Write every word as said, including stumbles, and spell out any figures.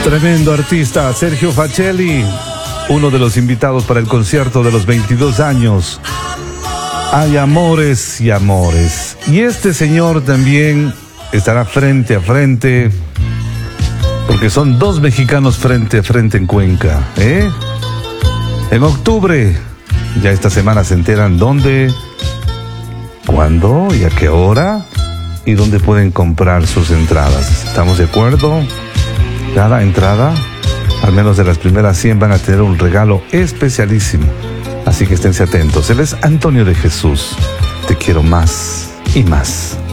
Tremendo artista, Sergio Facelli, uno de los invitados para el concierto de los veintidós años. Hay amores y amores. Y este señor también estará frente a frente, porque son dos mexicanos frente a frente en Cuenca, ¿eh? En octubre, ya esta semana se enteran dónde, cuándo y a qué hora y dónde pueden comprar sus entradas. ¿Estamos de acuerdo? Cada entrada, al menos de las primeras cien, van a tener un regalo especialísimo. Así que esténse atentos. Él es Antonio de Jesús. Te quiero más y más.